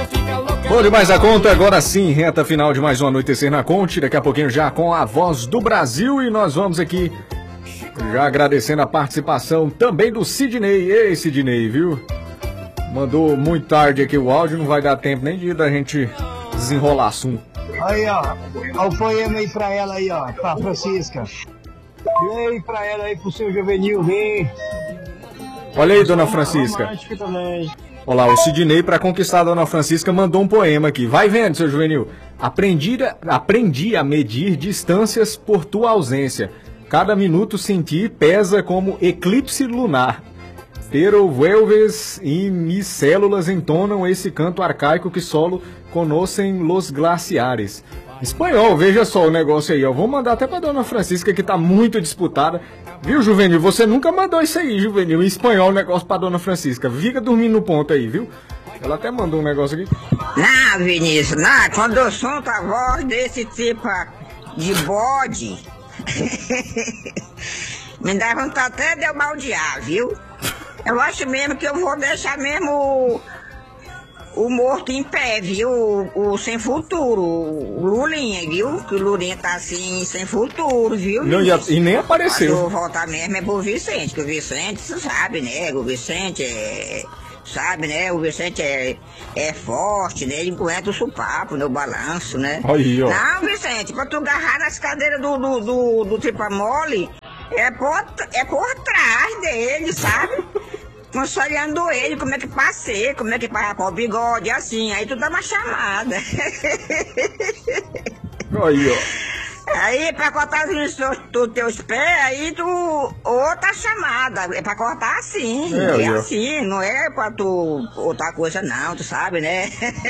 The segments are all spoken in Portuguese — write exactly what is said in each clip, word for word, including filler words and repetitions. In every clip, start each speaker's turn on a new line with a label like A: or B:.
A: Bom demais a conta, agora sim, reta final de mais um Anoitecer na Conte, daqui a pouquinho já com a Voz do Brasil e nós vamos aqui já agradecendo a participação também do Sidney. Ei, Sidney, viu? Mandou muito tarde aqui o áudio, não vai dar tempo nem de da gente desenrolar assunto.
B: Aí, ó, ó o poema aí pra ela aí, ó, pra Francisca. E aí pra ela aí, pro seu Juvenil, vem.
A: Olha aí, dona Francisca. Olha lá, o Sidney, para conquistar a dona Francisca, mandou um poema aqui. Vai vendo, seu Juvenil. Aprendi a, aprendi a medir distâncias por tua ausência. Cada minuto senti pesa como eclipse lunar. Pero vuelves e mis células entonam esse canto arcaico que solo conhecem los glaciares. Espanhol, veja só o negócio aí, ó. Vou mandar até pra dona Francisca, que tá muito disputada. Viu, Juvenil? Você nunca mandou isso aí, Juvenil, em espanhol, o negócio pra dona Francisca. Fica dormindo no ponto aí, viu? Ela até mandou um negócio aqui.
C: Não, Vinícius, não. Quando eu solto a voz desse tipo de bode, me dá vontade até de eu baldear, viu? Eu acho mesmo que eu vou deixar mesmo o, o morto em pé, viu? O, o sem futuro, o Lulinha, viu? Que o Lulinha tá assim, sem futuro, viu?
A: Não, e, a, e nem apareceu.
C: Eu vou voltar mesmo é pro Vicente, que o Vicente, você sabe, né? O Vicente é... Sabe, né? O Vicente é, é forte, né? Ele aguenta o supapo, né? O balanço, né?
A: Aí, ó.
C: Não, Vicente, pra tu agarrar nas cadeiras do, do, do, do tripa-mole, é por, é por trás dele, sabe? Nós olhando ele, como é que passei, como é que passa com o bigode, assim, aí tu dá uma chamada.
A: Aí, ó.
C: Aí, pra cortar os teus, teus pés, aí tu... Outra chamada, é pra cortar assim, é, é assim, não é pra tu... Outra coisa não, tu sabe, né?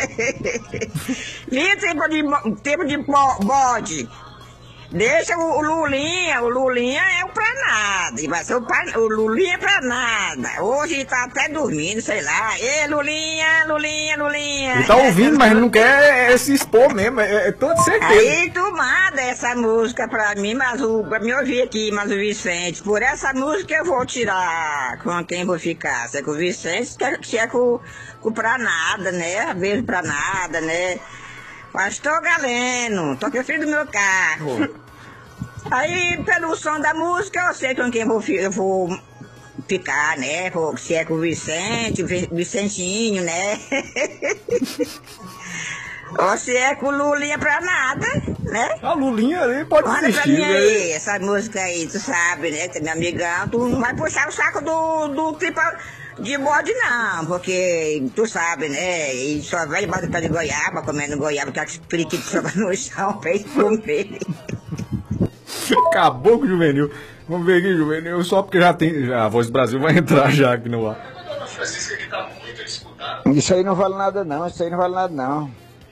C: Viu tempo de, tempo de bode? Deixa o, o Lulinha, o Lulinha é o pra nada, e vai ser o, pra, o Lulinha pra nada. Hoje ele tá até dormindo, sei lá. Ê, Lulinha, Lulinha, Lulinha.
A: Ele tá ouvindo, mas não quer se expor mesmo, é, é toda certeza.
C: Aí tu manda essa música pra mim, mas o, pra me ouvir aqui, mas o Vicente, por essa música eu vou tirar com quem vou ficar. Se é com o Vicente, se é com, com pra nada, né? Beijo pra nada, né? Pastor Galeno, toque o fim do meu carro. Aí, pelo som da música, eu sei com quem eu vou, eu vou ficar, né? Se é com o Vicente, o Vicentinho, né? Ou se é com o Lulinha pra nada, né?
A: A Lulinha ali pode
C: Manda
A: desistir,
C: pra mim
A: né?
C: aí, essa música aí, tu sabe, né? Que é meu amigão, tu não vai puxar o saco do, do tipo de bode não, porque tu sabe, né? E só vai debaixo do pé de goiaba, comendo goiaba, que aquele periquito sobra no chão pra ele comer.
A: Acabou com o Juvenil. Vamos ver aqui, Juvenil, só porque já tem... Já, a Voz do Brasil vai entrar já aqui no ar.
B: Isso aí não vale nada não, isso aí não vale nada não.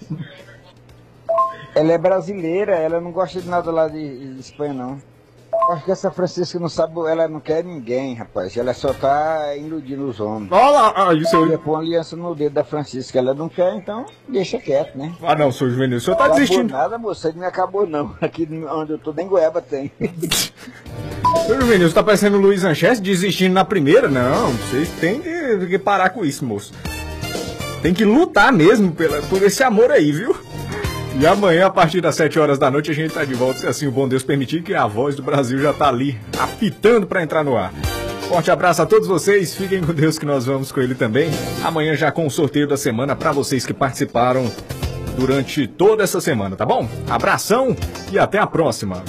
B: Ela é brasileira, ela não gosta de nada lá de, de Espanha não. Acho que essa Francisca não sabe, ela não quer ninguém, rapaz. Ela só tá iludindo os homens.
A: Olha lá, ah, isso
B: eu ia pôr uma aliança no dedo da Francisca. Ela não quer, então deixa quieto, né?
A: Ah não, senhor Juvenil, o senhor tá
B: não
A: desistindo.
B: Não nada, moça, não acabou não. Aqui onde eu tô, nem goiaba tem.
A: Senhor Juvenil, você tá parecendo o Luiz Anches desistindo na primeira? Não, vocês têm que, que parar com isso, moço. Tem que lutar mesmo pela, por esse amor aí, viu? E amanhã, a partir das sete horas da noite, a gente tá de volta, se assim o bom Deus permitir, que a Voz do Brasil já tá ali, apitando para entrar no ar. Forte abraço a todos vocês, fiquem com Deus que nós vamos com ele também. Amanhã já com o sorteio da semana para vocês que participaram durante toda essa semana, tá bom? Abração e até a próxima.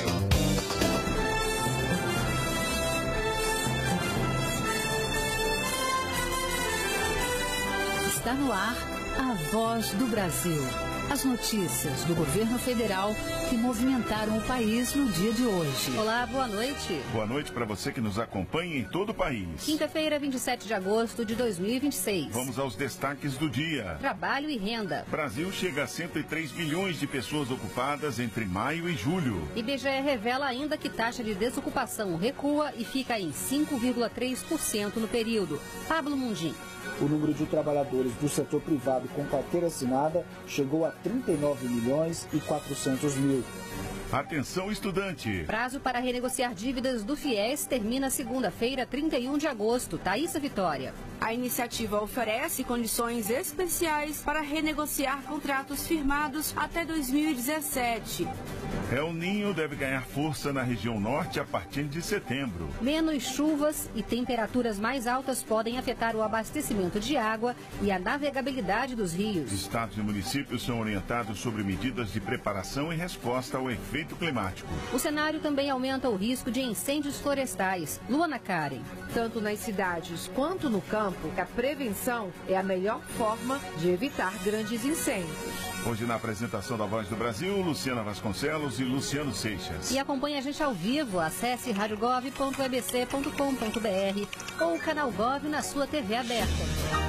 D: Está no ar a Voz do Brasil. As notícias do governo federal que movimentaram o país no dia de hoje.
E: Olá, boa noite.
F: Boa noite para você que nos acompanha em todo o país.
E: Quinta-feira, vinte e sete de agosto de dois mil e vinte e seis.
F: Vamos aos destaques do dia.
E: Trabalho e renda.
F: Brasil chega a cento e três milhões de pessoas ocupadas entre maio e julho.
E: I B G E revela ainda que taxa de desocupação recua e fica em cinco vírgula três por cento no período. Pablo Mundim.
G: O número de trabalhadores do setor privado com carteira assinada chegou a trinta e nove milhões e quatrocentos mil.
F: Atenção, estudante.
E: Prazo para renegociar dívidas do FIES termina segunda-feira, trinta e um de agosto. Thaísa Vitória.
H: A iniciativa oferece condições especiais para renegociar contratos firmados até dois mil e dezessete.
F: El Ninho deve ganhar força na região norte a partir de setembro.
E: Menos chuvas e temperaturas mais altas podem afetar o abastecimento de água e a navegabilidade dos rios.
F: Estados e municípios são orientados sobre medidas de preparação e resposta ao efeito climático.
E: O cenário também aumenta o risco de incêndios florestais. Luana Karen.
I: Tanto nas cidades quanto no campo, a prevenção é a melhor forma de evitar grandes incêndios.
F: Hoje, na apresentação da Voz do Brasil, Luciana Vasconcelos e Luciano Seixas.
E: E acompanhe a gente ao vivo. Acesse rádio gov ponto e b c ponto com ponto b r ou o canal Gov na sua T V aberta.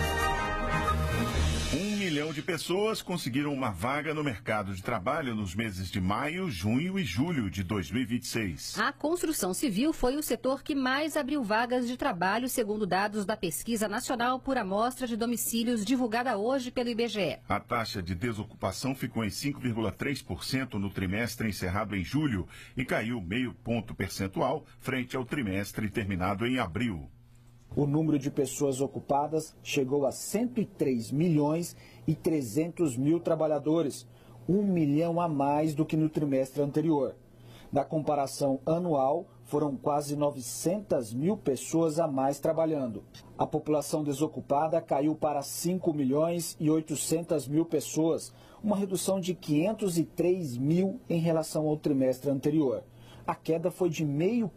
F: Um milhão de pessoas conseguiram uma vaga no mercado de trabalho nos meses de maio, junho e julho de dois mil e vinte e seis.
E: A construção civil foi o setor que mais abriu vagas de trabalho, segundo dados da Pesquisa Nacional por Amostra de Domicílios, divulgada hoje pelo I B G E.
F: A taxa de desocupação ficou em cinco vírgula três por cento no trimestre encerrado em julho e caiu meio ponto percentual frente ao trimestre terminado em abril.
G: O número de pessoas ocupadas chegou a cento e três milhões e trezentos mil trabalhadores, um milhão a mais do que no trimestre anterior. Na comparação anual, foram quase novecentas mil pessoas a mais trabalhando. A população desocupada caiu para cinco milhões e oitocentas mil pessoas, uma redução de quinhentos e três mil em relação ao trimestre anterior. A queda foi de meio